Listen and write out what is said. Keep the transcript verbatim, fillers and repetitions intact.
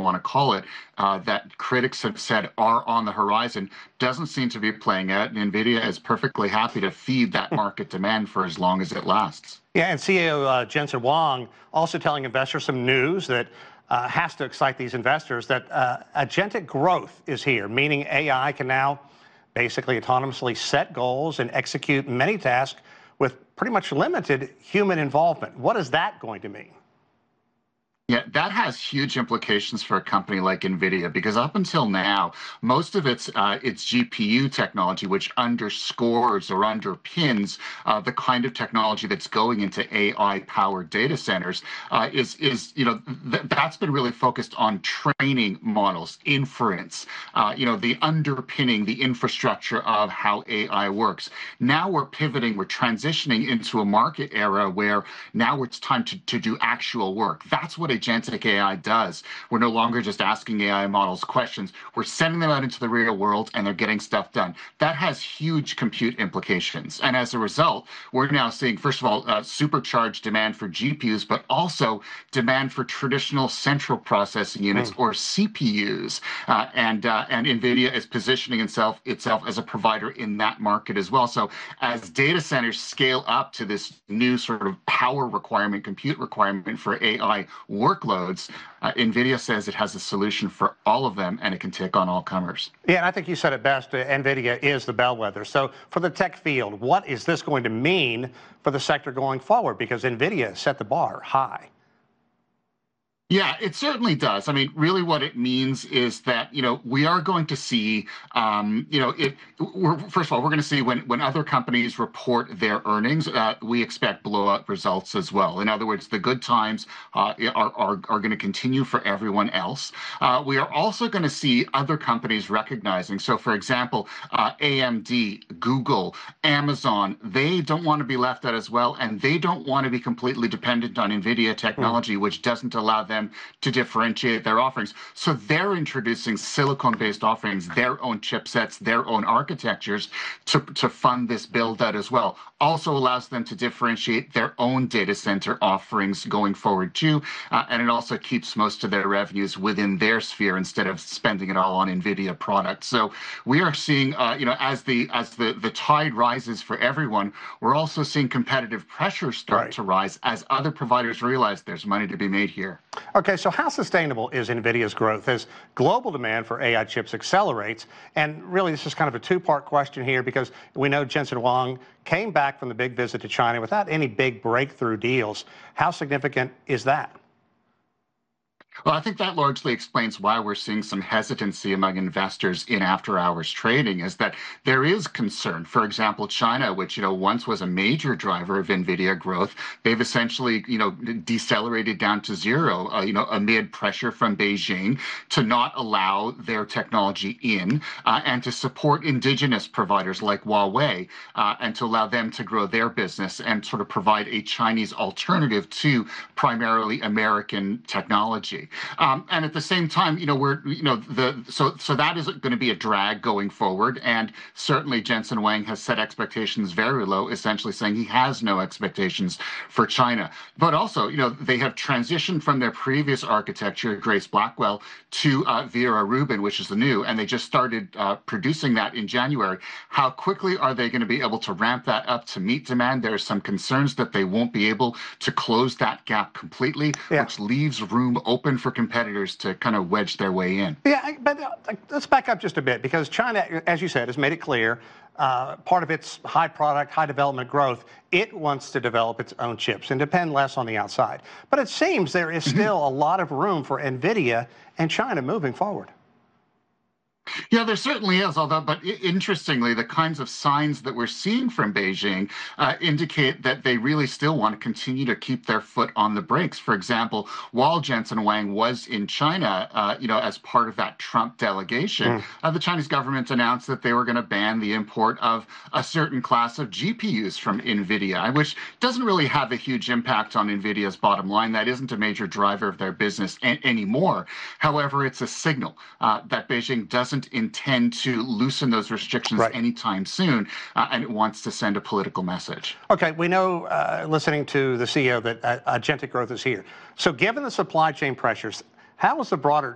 want to call it, uh, that critics have said are on the horizon doesn't seem to be playing out. And NVIDIA is perfectly happy to feed that market demand for as long as it lasts. Yeah, and C E O uh, Jensen Huang also telling investors some news that uh, has to excite these investors, that uh, agentic growth is here, meaning A I can now basically autonomously set goals and execute many tasks with pretty much limited human involvement. What is that going to mean? Yeah, that has huge implications for a company like NVIDIA, because up until now, most of its uh, its G P U technology, which underscores or underpins uh, the kind of technology that's going into A I-powered data centers, uh, is is you know th that's been really focused on training models, inference, uh, you know the underpinning, the infrastructure of how A I works. Now we're pivoting, we're transitioning into a market era where now it's time to to do actual work. That's what agentic A I does. We're no longer just asking A I models questions. We're sending them out into the real world and they're getting stuff done. That has huge compute implications. And as a result, we're now seeing, first of all, uh, supercharged demand for G P Us, but also demand for traditional central processing units mm. or C P Us. Uh, and uh, and NVIDIA is positioning itself, itself as a provider in that market as well. So as data centers scale up to this new sort of power requirement, compute requirement for A I workloads, uh, NVIDIA says it has a solution for all of them, and it can take on all comers. Yeah, and I think you said it best. Uh, NVIDIA is the bellwether. So for the tech field, what is this going to mean for the sector going forward? Because NVIDIA set the bar high. Yeah, it certainly does. I mean, really what it means is that, you know, we are going to see, um, you know, it, we're, first of all, we're going to see when, when other companies report their earnings, uh, we expect blowout results as well. In other words, the good times uh, are, are, are going to continue for everyone else. Uh, we are also going to see other companies recognizing. So, for example, uh, A M D, Google, Amazon, they don't want to be left out as well, and they don't want to be completely dependent on NVIDIA technology, mm. which doesn't allow them to differentiate their offerings. So they're introducing silicon-based offerings, their own chipsets, their own architectures to, to fund this build-out as well. Also allows them to differentiate their own data center offerings going forward too, uh, and it also keeps most of their revenues within their sphere instead of spending it all on NVIDIA products. So we are seeing, uh, you know, as the as the the tide rises for everyone, we're also seeing competitive pressure start right. to rise as other providers realize there's money to be made here. Okay, so how sustainable is NVIDIA's growth as global demand for A I chips accelerates? And really, this is kind of a two-part question here, because we know Jensen Huang came back from the big visit to China without any big breakthrough deals. How significant is that? Well, I think that largely explains why we're seeing some hesitancy among investors in after-hours trading, is that there is concern. For example, China, which, you know, once was a major driver of NVIDIA growth, they've essentially, you know, decelerated down to zero, uh, you know, amid pressure from Beijing to not allow their technology in uh, and to support indigenous providers like Huawei uh, and to allow them to grow their business and sort of provide a Chinese alternative to primarily American technology. Um, and at the same time, you know, we're, you know, the so so that is going to be a drag going forward. And certainly Jensen Huang has set expectations very low, essentially saying he has no expectations for China. But also, you know, they have transitioned from their previous architecture, Grace Blackwell, to uh, Vera Rubin, which is the new, and they just started uh, producing that in January. How quickly are they going to be able to ramp that up to meet demand? There are some concerns that they won't be able to close that gap completely, yeah. which leaves room open for competitors to kind of wedge their way in. Yeah, but uh, let's back up just a bit, because China, as you said, has made it clear, uh, part of its high product, high development growth, it wants to develop its own chips and depend less on the outside. But it seems there is still a lot of room for NVIDIA and China moving forward. Yeah, there certainly is, although, but interestingly, the kinds of signs that we're seeing from Beijing uh, indicate that they really still want to continue to keep their foot on the brakes. For example, while Jensen Huang was in China, uh, you know, as part of that Trump delegation, mm. uh, the Chinese government announced that they were going to ban the import of a certain class of G P Us from NVIDIA, which doesn't really have a huge impact on NVIDIA's bottom line. That isn't a major driver of their business a- anymore. However, it's a signal uh, that Beijing doesn't intend to loosen those restrictions right. anytime soon, uh, and it wants to send a political message. Okay, we know, uh, listening to the C E O, that uh, agentic growth is here. So given the supply chain pressures, how is the broader